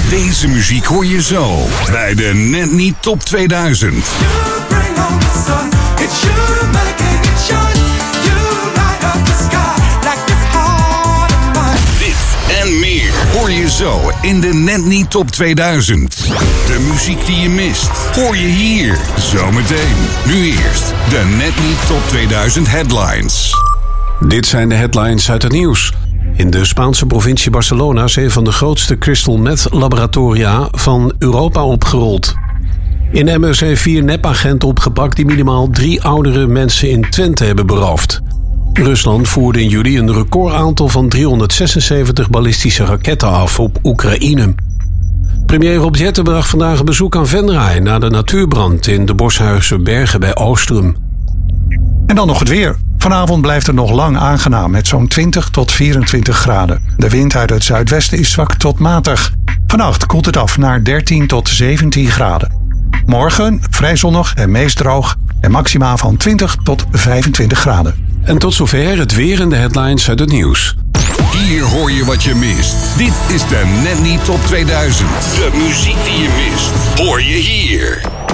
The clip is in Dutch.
Deze muziek hoor je zo bij de Net Niet Top 2000. Dit en meer hoor je zo in de Net Niet Top 2000. De muziek die je mist hoor je hier zometeen. Nu eerst de Net Niet Top 2000 headlines. Dit zijn de headlines uit het nieuws. In de Spaanse provincie Barcelona is een van de grootste crystal meth laboratoria van Europa opgerold. In Emmen zijn 4 nepagenten opgepakt die minimaal 3 oudere mensen in Twente hebben beroofd. Rusland voerde in juli een recordaantal van 376 ballistische raketten af op Oekraïne. Premier Rob Jetten bracht vandaag een bezoek aan Venray na de natuurbrand in de Borshuizer Bergen bij Oostrum. En dan nog het weer. Vanavond blijft het nog lang aangenaam met zo'n 20 tot 24 graden. De wind uit het zuidwesten is zwak tot matig. Vannacht koelt het af naar 13 tot 17 graden. Morgen vrij zonnig en meest droog en maxima van 20 tot 25 graden. En tot zover het weer en de headlines uit het nieuws. Hier hoor je wat je mist. Dit is de Net Niet Top 2000. De muziek die je mist hoor je hier.